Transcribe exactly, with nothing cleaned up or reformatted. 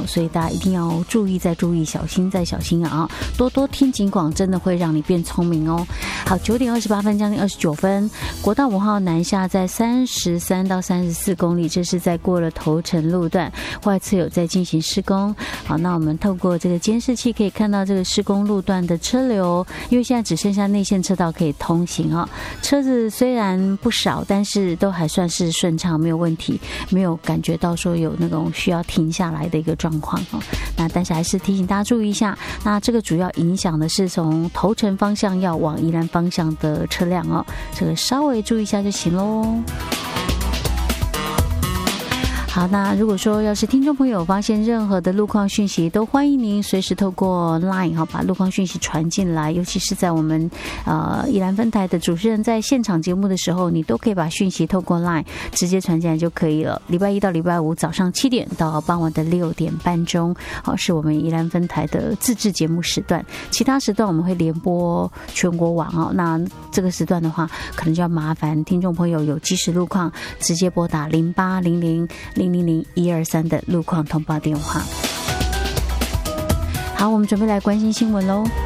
好，所以大家一定要注意再注意，小心再小心啊！多多听警广，真的会让你变聪明哦。好，九点二十八分，将近二十九分，国道五号南下在三十三到三十四公里，这是在过了头城路段，外侧有在进行施工。好，那我们透过这个监视器可以看到这个施工路段的车流，因为现在只剩下内线车道可以通行哦。车子虽然不少，但是都还算是顺畅，没有问题，没有感觉到说有那种需要停下来的一个状况哦。那但是还是提醒大家注意一下，那这个主要影响的是从头城方向要往宜兰方向的车辆哦，这个稍微注意一下就行咯。好，那如果说要是听众朋友发现任何的路况讯息，都欢迎您随时透过 LINE 哈把路况讯息传进来，尤其是在我们呃宜兰分台的主持人在现场节目的时候，你都可以把讯息透过 LINE 直接传进来就可以了。礼拜一到礼拜五早上七点到傍晚的六点半钟，好，是我们宜兰分台的自制节目时段，其他时段我们会联播全国网哦。那这个时段的话，可能就要麻烦听众朋友有即时路况直接拨打零八零零零零零一二三的路况通报电话。好，我们准备来关心新闻喽。